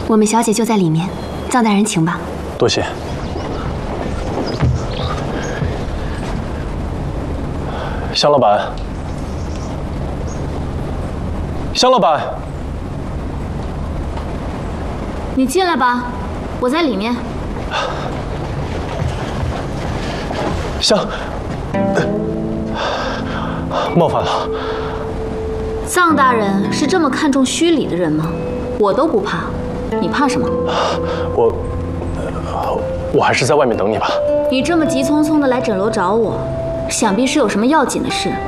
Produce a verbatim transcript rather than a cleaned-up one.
我们小姐就在里面，藏大人请吧。 多谢。香老板，香老板， 你进来吧，我在里面。 香，呃、冒犯了。 藏大人是这么看重虚礼的人吗？我都不怕，你怕什么？ 我，呃，我还是在外面等你吧。 你这么急匆匆的来诊楼找我，想必是有什么要紧的事。